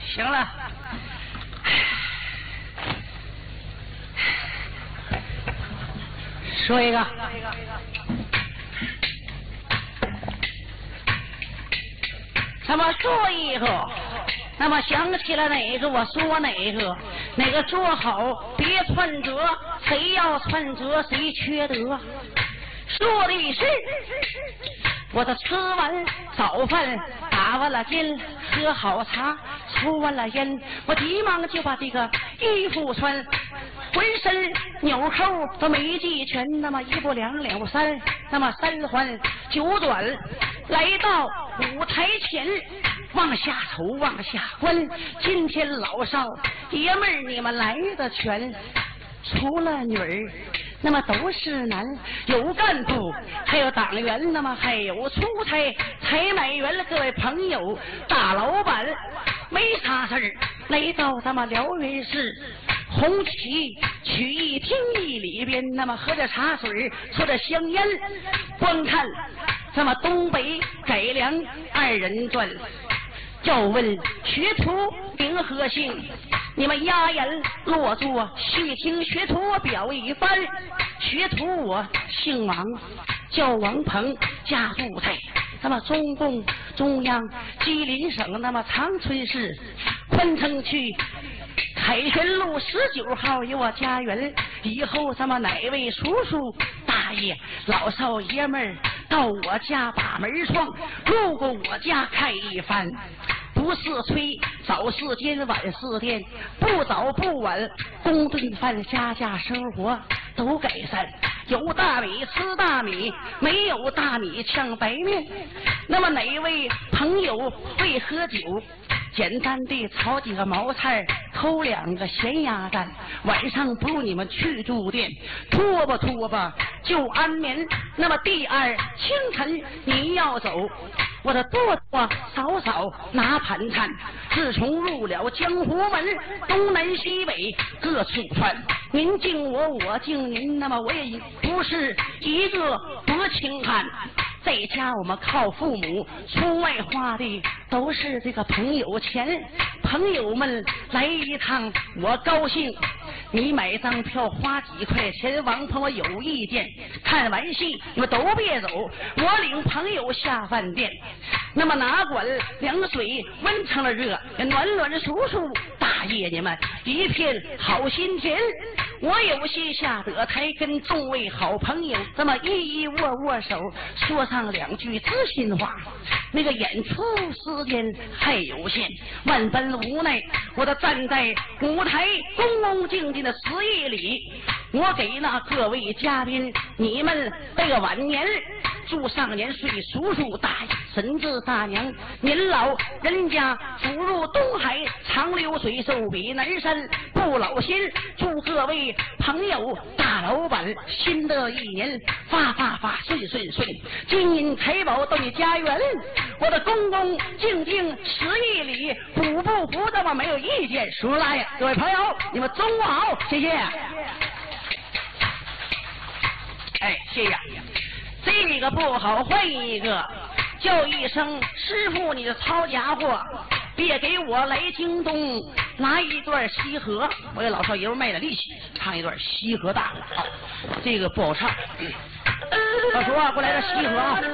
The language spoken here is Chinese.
行了，说一个。那么说一个，那么想起了哪个我说哪个，哪个说好别篡折，谁要篡折谁缺德。说的是我这吃完早饭，打完了尖，喝好茶，抽完了烟，我急忙就把这个衣服穿，浑身纽扣都没系全，那么一不两两不三，那么三环九转，来到舞台前，往下瞅往下观，今天老少爷们儿你们来的全，除了女儿那么都是男，有干部还有党员，那么还有出差采买员，各位朋友大老板没啥事儿来到咱们辽源市红旗曲艺厅艺里边，那么喝着茶水抽着香烟，观看咱们东北改良二人转。要问学徒名和姓，你们压言落座，细听学徒我表一番。学徒我姓王，叫王鹏，家住在那么中共中央吉林省那么长春市昆城区凯旋路19号有我家园。以后咱们哪位叔叔大爷老少爷们儿到我家把门窗，路过我家看一番，不是催早是间晚是店，不早不晚供顿饭，家家生活都改善。有大米吃大米，没有大米呛白面。那么哪位朋友会喝酒，简单的炒几个毛菜，偷2个咸鸭蛋，晚上不用你们去住店，拖吧拖吧就安眠。那么第二清晨你要走，我的多多少少拿盘缠。自从入了江湖门，东南西北各处窜，您敬我我敬您，那么我也不是一个薄情汉。在家我们靠父母，出外花的都是这个朋友钱，朋友们来一趟我高兴，你买张票花几块钱，王朋友有意见，看完戏你们都别走，我领朋友下饭店，那么哪管凉水温成了热，暖暖叔叔大爷你们一片好心田。我有些下得台，跟众位好朋友这么一握握手，说上2句知心话。那个演出时间还有限，万般无奈，我都站在舞台恭恭敬敬的10亿里，我给那各位嘉宾你们这个晚年祝上年岁，叔叔大爷婶子大娘您老人家福入东海，长流水寿比南山不老心。祝各位朋友大老板新的一年发顺顺顺，金银财宝到你家园。我的恭恭敬敬10亿里，补不补的嘛没有意见。叔叔大爷各位朋友你们中午好，谢谢。哎，谢谢。这个不好换一个，叫一声师傅你的抄家伙，别给我来京东拿一段西河，我给老少爷们卖了力气唱一段西河大鼓。这个不好唱，老叔啊，给我来个西河啊。